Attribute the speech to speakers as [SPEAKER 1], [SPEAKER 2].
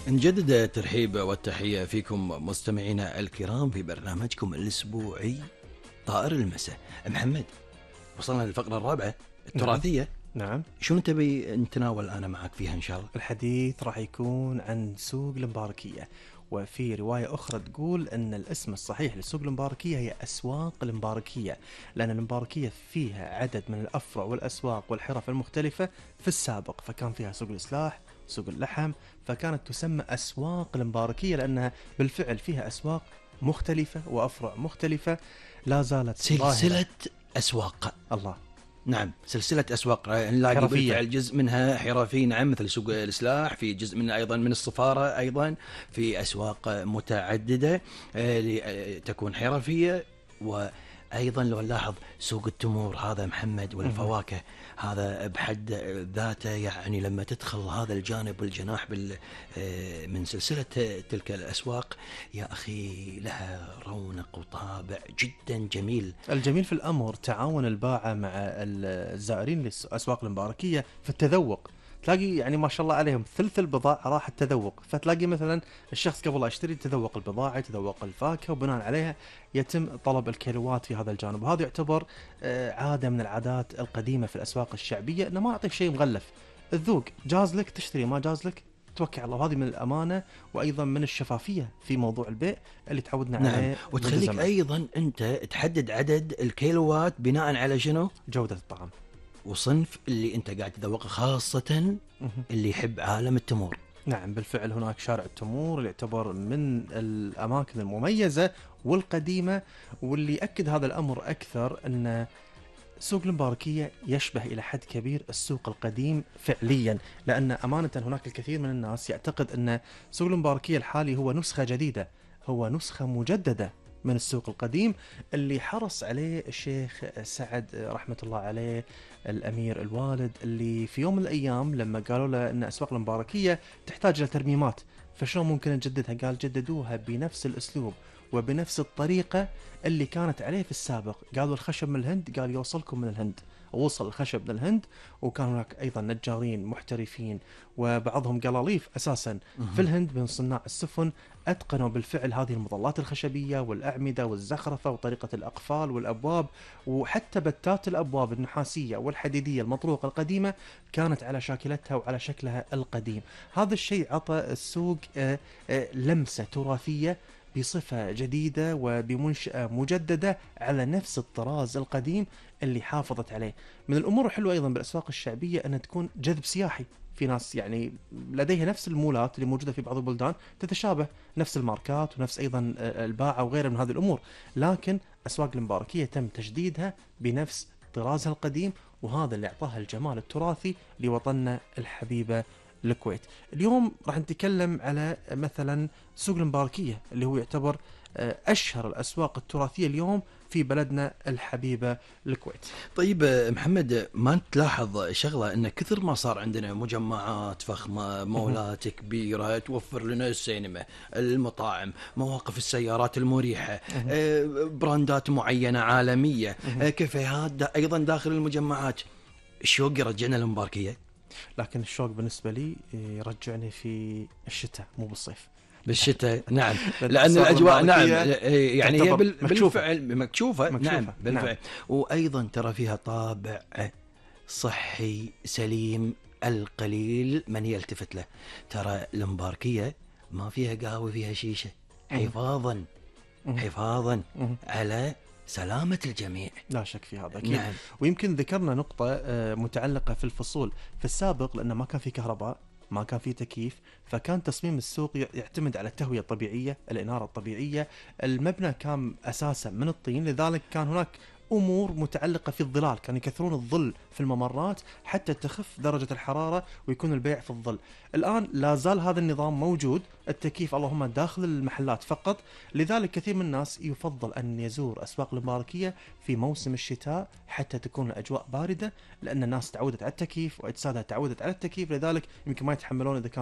[SPEAKER 1] نجدد الترحيب والتحية فيكم مستمعينا الكرام في برنامجكم الأسبوعي طائر المساء. محمد، وصلنا للفقرة الرابعة التراثية.
[SPEAKER 2] نعم.
[SPEAKER 1] شنو تبي نتناول أنا معك فيها إن شاء الله؟
[SPEAKER 2] الحديث راح يكون عن سوق المباركية، وفي رواية أخرى تقول أن الاسم الصحيح لسوق المباركية هي أسواق المباركية، لأن المباركية فيها عدد من الأفرع والأسواق والحرف المختلفة في السابق، فكان فيها سوق السلاح، سوق اللحم، فكانت تسمى أسواق المباركية لأنها بالفعل فيها أسواق مختلفة وأفرع مختلفة لا زالت ظاهرة.
[SPEAKER 1] سلسلة أسواق.
[SPEAKER 2] الله.
[SPEAKER 1] نعم، سلسلة أسواق نلاقي بالفعل جزء منها حرفي، نعم، مثل سوق السلاح، في جزء منها أيضا من الصفارة، أيضا في أسواق متعددة تكون حرفية. وأيضا لو نلاحظ سوق التمور هذا محمد والفواكه، هذا بحد ذاته يعني لما تدخل هذا الجانب والجناح من سلسلة تلك الأسواق يا أخي لها رونق وطابع جدا جميل.
[SPEAKER 2] الجميل في الأمر تعاون الباعة مع الزائرين للأسواق المباركية في التذوق. تلاقي يعني ما شاء الله عليهم ثلث البضاعة راح التذوق، فتلاقي مثلا الشخص قبل لا يشتري تذوق البضاعة، تذوق الفاكهة، وبناء عليها يتم طلب الكيلوات في هذا الجانب. وهذا يعتبر عادة من العادات القديمة في الأسواق الشعبية، أنه ما أعطيك شيء مغلف، الذوق جاز لك تشتري، ما جاز لك توكل على الله. وهذه من الأمانة وأيضا من الشفافية في موضوع البيع اللي تعودنا
[SPEAKER 1] نعم.
[SPEAKER 2] عليه.
[SPEAKER 1] وتخليك أيضا أنت تحدد عدد الكيلوات بناء على شنو؟
[SPEAKER 2] جودة الطعام
[SPEAKER 1] وصنف اللي أنت قاعد تذوقه، خاصة اللي يحب عالم التمور.
[SPEAKER 2] نعم بالفعل هناك شارع التمور اللي يعتبر من الأماكن المميزة والقديمة، واللي يأكد هذا الأمر أكثر أن سوق المباركية يشبه إلى حد كبير السوق القديم فعليا، لأن أمانة هناك الكثير من الناس يعتقد أن سوق المباركية الحالي هو نسخة جديدة، هو نسخة مجددة من السوق القديم اللي حرص عليه الشيخ سعد رحمة الله عليه الأمير الوالد، اللي في يوم من الأيام لما قالوا له أن أسواق المباركية تحتاج إلى ترميمات، فشلون ممكن نجددها؟ قال جددوها بنفس الأسلوب وبنفس الطريقة اللي كانت عليه في السابق. قالوا الخشب من الهند، قال يوصلكم من الهند، ووصل الخشب من الهند. وكان هناك أيضا نجارين محترفين وبعضهم قلاليف أساسا في الهند من صناع السفن، أتقنوا بالفعل هذه المظلات الخشبية والأعمدة والزخرفة وطريقة الأقفال والأبواب، وحتى بتات الأبواب النحاسية والحديدية المطروقة القديمة كانت على شاكلتها وعلى شكلها القديم. هذا الشيء عطى السوق لمسة تراثية بصفة جديدة وبمنشأة مجددة على نفس الطراز القديم اللي حافظت عليه. من الأمور الحلوة أيضا بالأسواق الشعبية أن تكون جذب سياحي. في ناس يعني لديها نفس المولات اللي موجودة في بعض البلدان تتشابه، نفس الماركات ونفس أيضا الباعة وغيرها من هذه الأمور، لكن أسواق المباركية تم تجديدها بنفس طرازها القديم، وهذا اللي أعطاها الجمال التراثي لوطننا الحبيبة الكويت. اليوم راح نتكلم على مثلا سوق المباركية اللي هو يعتبر أشهر الأسواق التراثية اليوم في بلدنا الحبيبة الكويت.
[SPEAKER 1] طيب محمد، ما تلاحظ شغلة أن كثر ما صار عندنا مجمعات فخمة، مولات كبيرة توفر لنا السينما، المطاعم، مواقف السيارات المريحة، براندات معينة عالمية، كافيهات أيضا داخل المجمعات. الشوق يرجعنا للمباركية،
[SPEAKER 2] لكن الشوق بالنسبة لي يرجعني في الشتاء مو بالصيف.
[SPEAKER 1] بالشتاء نعم، لأن الأجواء نعم يعني هي بالفعل مكشوفة. نعم بالفعل. نعم. وأيضا ترى فيها طابع صحي سليم، القليل من يلتفت له. ترى المباركية ما فيها قهوة، فيها شيشة، حفاظا على سلامة الجميع.
[SPEAKER 2] لا شك في هذا أكيد.
[SPEAKER 1] نعم.
[SPEAKER 2] ويمكن ذكرنا نقطة متعلقة في الفصول في السابق، لأنه ما كان في كهرباء، ما كان في تكييف، فكان تصميم السوق يعتمد على التهوية الطبيعية، الإنارة الطبيعية. المبنى كان أساسا من الطين، لذلك كان هناك أمور متعلقة في الظلال، كانوا يكثرون الظل في الممرات حتى تخف درجة الحرارة ويكون البيع في الظل. الآن لا زال هذا النظام موجود، التكييف اللهم داخل المحلات فقط. لذلك كثير من الناس يفضل أن يزور أسواق المباركية في موسم الشتاء حتى تكون الأجواء باردة، لأن الناس تعودت على التكييف وأجسادها تعودت على التكييف، لذلك يمكن ما يتحملون إذا كان